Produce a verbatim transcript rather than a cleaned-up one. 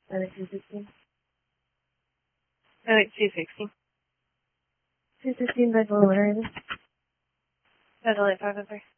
Seven two sixteen. Oh, wait, two sixteen. Two sixteen, Vessel, what are you? Vessel eight five oh three.